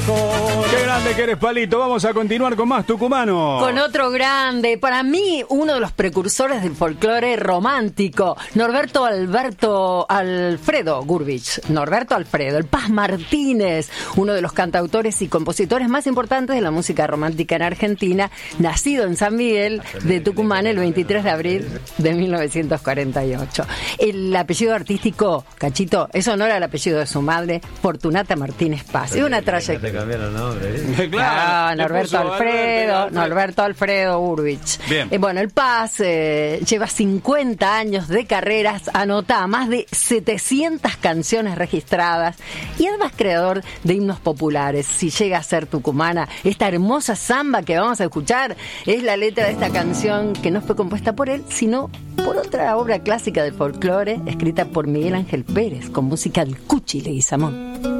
mejor. Qué grande que eres, Palito. Vamos a continuar con más tucumano. Con otro grande, para mí uno de los precursores del folclore romántico, Norberto Alfredo Gurvich. Norberto Alfredo, el Paz Martínez, uno de los cantautores y compositores más importantes de la música romántica en Argentina, nacido en San Miguel de Tucumán el 23 de abril de 1948. El apellido artístico, Cachito, es honor al apellido de su madre, Fortunata Martínez Paz. Es una trayectoria. Te cambiaron el nombre, Claro, Norberto Alfredo Gurvich. Bueno, el Paz lleva 50 años de carreras, anota más de 700 canciones registradas y además creador de himnos populares. Si llega a ser tucumana, esta hermosa samba que vamos a escuchar es la letra de esta canción que no fue compuesta por él, sino por otra obra clásica del folclore escrita por Miguel Ángel Pérez con música del Cuchi Leguizamón.